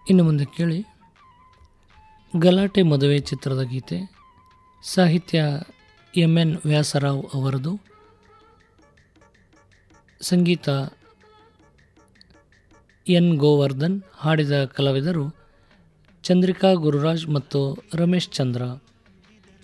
ಇನ್ನು ಮುಂದೆ ಕೇಳಿ ಗಲಾಟೆ ಮದುವೆ ಚಿತ್ರದ ಗೀತೆ. ಸಾಹಿತ್ಯ ಎಂ.ಎನ್. ವ್ಯಾಸರಾವ್ ಅವರದು, ಸಂಗೀತ ಎನ್. ಗೋವರ್ಧನ್, ಹಾಡಿದ ಕಲಾವಿದರು ಚಂದ್ರಿಕಾ ಗುರುರಾಜ್ ಮತ್ತು ರಮೇಶ್ ಚಂದ್ರ.